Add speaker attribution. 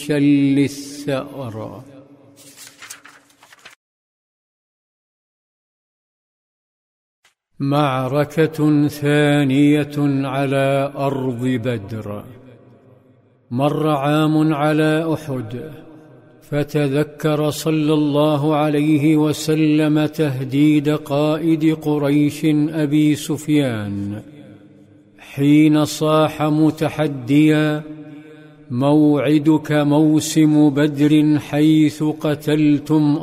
Speaker 1: شل الثأر. معركة ثانية على أرض بدر. مر عام على أحد، فتذكر صلى الله عليه وسلم تهديد قائد قريش أبي سفيان حين صاح متحديا: موعدك موسم بدر حيث قتلتم